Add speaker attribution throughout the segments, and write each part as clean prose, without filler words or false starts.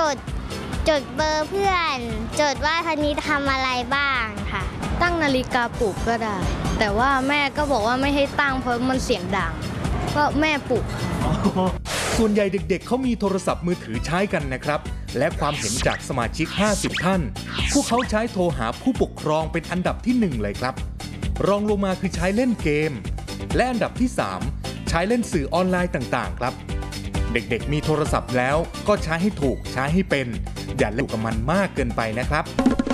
Speaker 1: ดเบอร์เพื่อนจดว่าทันนี้ทำอะไรบ้างค่ะ
Speaker 2: ตั้งนาฬิกาปลุกก็ได้แต่ว่าแม่ก็บอกว่าไม่ให้ตั้งเพราะมันเสียงดังก็แม่ปลุก
Speaker 3: ส่วนใหญ่เด็กๆเขามีโทรศัพท์มือถือใช้กันนะครับและความเห็นจากสมาชิก50ท่านพวกเขาใช้โทรหาผู้ปกครองเป็นอันดับที่1เลยครับรองลงมาคือใช้เล่นเกมและอันดับที่3ใช้เล่นสื่อออนไลน์ต่างๆครับเด็กๆมีโทรศัพท์แล้วก็ใช้ให้ถูกใช้ให้เป็นอย่าเล่นกับมันมากเกินไปนะครับ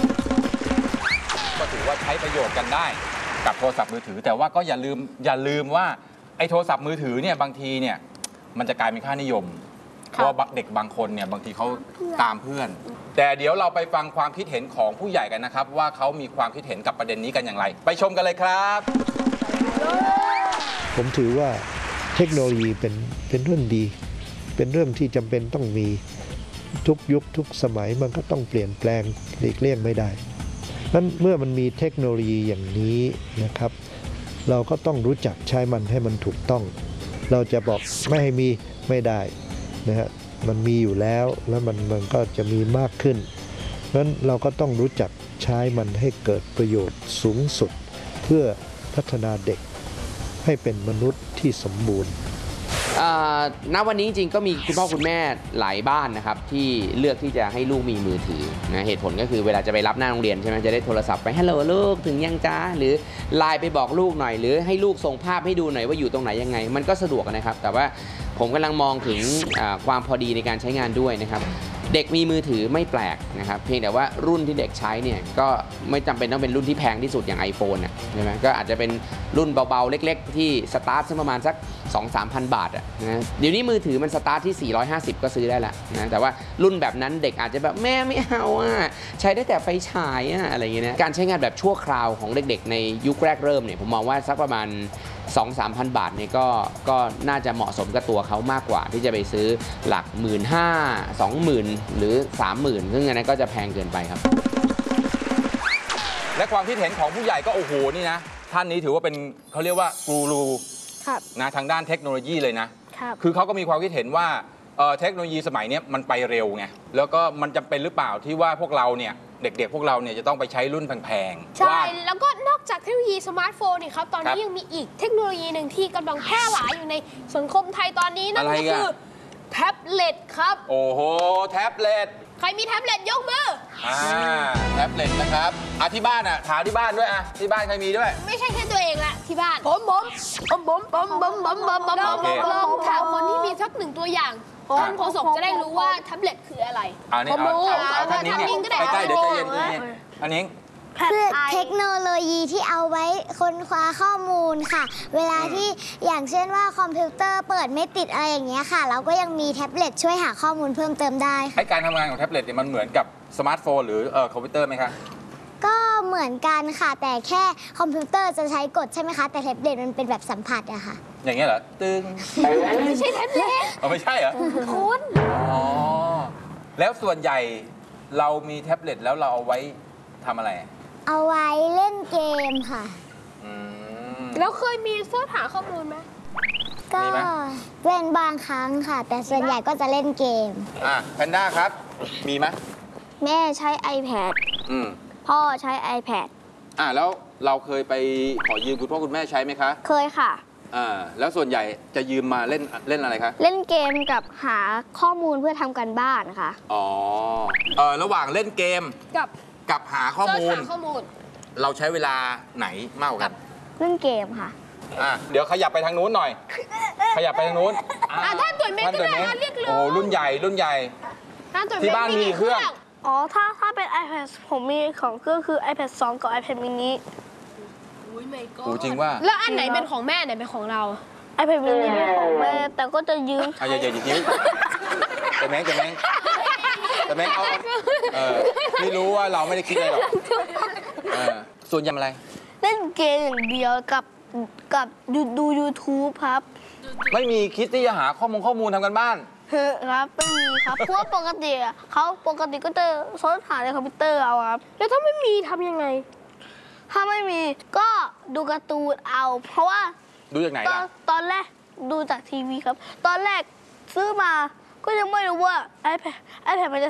Speaker 4: ก็ถือว่าใช้ประโยชน์กันได้กับโทรศัพท์มือถือแต่ว่าก็อย่าลืมว่าไอ้โทรศัพท์มือถือเนี่ยบางทีเนี่ยมันจะกลายเป็นค่านิยมเพราะเด็กบางคนเนี่ยบางทีเขาตามเพื่อนแต่เดี๋ยวเราไปฟังความคิดเห็นของผู้ใหญ่กันนะครับว่าเขามีความคิดเห็นกับประเด็นนี้กันอย่างไรไปชมกันเลยครับ
Speaker 5: ผมถือว่าเทคโนโลยีเป็นเรื่องดีเป็นเรื่องที่จำเป็นต้องมีทุกยุคทุกสมัยมันก็ต้องเปลี่ยนแปลงหลีกเลี่ยงไม่ได้นั้นเมื่อมันมีเทคโนโลยีอย่างนี้นะครับเราก็ต้องรู้จักใช้มันให้มันถูกต้องเราจะบอกไม่ให้มีไม่ได้นะฮะมันมีอยู่แล้วมันก็จะมีมากขึ้นนั้นเราก็ต้องรู้จักใช้มันให้เกิดประโยชน์สูงสุดเพื่อพัฒนาเด็กให้เป็นมนุษย์ที่สมบูรณ์
Speaker 6: ณวันนี้จริงๆก็มีคุณพ่อคุณแม่หลายบ้านนะครับที่เลือกที่จะให้ลูกมีมือถือนะเหตุผลก็คือเวลาจะไปรับหน้าโรงเรียนใช่ไหมจะได้โทรศัพท์ไปฮัลโหลลูกถึงยังจ้าหรือไลน์ไปบอกลูกหน่อยหรือให้ลูกส่งภาพให้ดูหน่อยว่าอยู่ตรงไหนยังไงมันก็สะดวกนะครับแต่ว่าผมกำลังมองถึงความพอดีในการใช้งานด้วยนะครับเด็กมีมือถือไม่แปลกนะครับเพียงแต่ว่ารุ่นที่เด็กใช้เนี่ยก็ไม่จำเป็นต้องเป็นรุ่นที่แพงที่สุดอย่าง iPhone ใช่ไหมก็อาจจะเป็นรุ่นเบาๆเล็กๆที่สตาร์ทประมาณสัก 2-3,000 บาทนะเดี๋ยวนี้มือถือมันสตาร์ทที่450ก็ซื้อได้แล้วนะแต่ว่ารุ่นแบบนั้นเด็กอาจจะแบบแม่ไม่เอาใช้ได้แต่ไฟฉายอะไรอย่างเงี้ยนะการใช้งานแบบชั่วคราวของเด็กๆในยุคแรกเริ่มเนี่ยผมมองว่าสักประมาณ 2-3,000 บาทเนี่ยก็น่าจะเหมาะสมกับตัวเขามากกว่าที่จะไปซื้อหลัก 15,000 20,000 หรือ 30,000 ซึ่งอันนั้นก็จะแพงเกินไปครับ
Speaker 4: และความคิดเห็นของผู้ใหญ่ก็โอ้โหนี่นะท่านนี้ถือว่าเป็นเขาเรียกว่ากูรูนะทางด้านเทคโนโลยีเลยนะคือเขาก็มีความคิดเห็นว่าเทคโนโลยีสมัยนี้มันไปเร็วไงแล้วก็มันจำเป็นหรือเปล่าที่ว่าพวกเราเนี่ยเด็กๆพวกเราเนี่ยจะต้องไปใช้รุ่นแพง
Speaker 7: ๆใช่แล้วก็นอกจากเทคโนโลยีสมาร์ทโฟนนี่ครับตอนนี้ยังมีอีกเทคโนโลยีหนึ่งที่กำลังแพร่หลายอยู่ในสังคมไทยตอนนี้นั่นก็คือแท็บเล็ตครับ
Speaker 4: โอ้โหแท็บเล็ต
Speaker 7: ใครมีแท็บเล็ตยกมือ
Speaker 4: แท็บเล็ตนะครับที่บ้านถามที่บ้านด้วยที่บ้านใครมีด้วย
Speaker 7: ไม่ใช่แค่ตัวเองละที่บ้านผมลองถามคนที่มีสักหนึ่งตัวอย่างท่านโฆษกจะได้รู้ว่าแท็บเล็ตคืออะไร
Speaker 4: เอาท่านนิ้งก็ได้ใกล้ๆเดี๋ยวใจเย็นอันนี้
Speaker 1: คือเทคโนโลยีที่เอาไว้ค้นคว้าข้อมูลค่ะเวลาที่อย่างเช่นว่าคอมพิวเตอร์เปิดไม่ติดอะไรอย่างเงี้ยค่ะเราก็ยังมีแท็บเล็ตช่วยหาข้อมูลเพิ่มเติมได้
Speaker 4: ค่ะการทำงานของแท็บเล็ตเนี่ยมันเหมือนกับสมาร์ทโฟนหรือคอมพิวเตอร์ไหมคะ
Speaker 1: ก็เหมือนกันค่ะแต่แค่คอมพิวเตอร์จะใช้กดใช่ไหมคะแต่แท็บเล็ตมันเป็นแบบสัมผัสอะค่ะ
Speaker 4: อย่างเงี้ยเหรอตึง
Speaker 7: ไม่ใช่แท็บเล็ต
Speaker 4: ไม่ใช่เหรอ
Speaker 7: คุณ
Speaker 4: แล้วส่วนใหญ่เรามีแท็บเล็ตแล้วเราเอาไว้ทำอะไร
Speaker 1: เอาไว้เล่นเกมค่ะ
Speaker 7: แล้วเคยมีเสิร์ชหาข้อมูลไหม
Speaker 1: ก็เป็นบางครั้งค่ะแต่ส่วนใหญ่ก็จะเล่นเกม
Speaker 4: แพนด้าครับมีไหม
Speaker 2: แม่ใช้ iPad พ่อใช้ iPad
Speaker 4: แล้วเราเคยไปขอยืมคุณพ่อคุณแม่ใช้ไหมคะ
Speaker 2: เคยค่ะ
Speaker 4: แล้วส่วนใหญ่จะยืมมาเล่นอะไรคะ
Speaker 2: เล่นเกมกับหาข้อมูลเพื่อทำการบ้านค่ะ
Speaker 4: ระหว่างเล่นเกมกับหาข้อมูลเราใช้เวลาไหนมากกว่ากัน
Speaker 2: เล่นเกมค่ะ
Speaker 4: เดี๋ยวขยับไปทางนู้นหน่อยขยับไปทางนู้น
Speaker 7: ท่านตุ๋ยเมฆก็ได้เรียกเลย
Speaker 4: โอ้รุ่นใหญ่ที่บ้านมีเครื่อง
Speaker 2: ถ้าเป็น iPad ผมมีของเครื่องคือ iPad 2 กับ iPad mini
Speaker 4: จริงว่า
Speaker 7: แล้วอันไหนเป็นของแม่ไหนเป็นของเรา
Speaker 2: iPad mini เป็นของแม่แต่ก็จะยืม
Speaker 4: อย่ายิ้มแต่แม่เอาไม่รู้ว่าเราไม่ได้คิดอะไรหรอกส่วนยำอะไร
Speaker 2: เล่นเกมอย่างเดียวกับดู YouTube ครับ
Speaker 4: ไม่มีคิดที่จะหาข้อมูลทำกันบ้าน
Speaker 2: ครับไม่มีครับเพราะว่าปกติก็จะเสิร์ชหาในคอมพิวเตอร์เอาครับ
Speaker 7: แล้วถ้าไม่มีทำยังไง
Speaker 2: ถ้าไม่มีก็ดูการ์ตูนเอาเพราะว่า
Speaker 4: ดูจากไหนล่ะ
Speaker 2: ตอนแรกดูจากทีวีครับตอนแรกซื้อมาก็ยังไม่รู้ว่า iPad มันจะ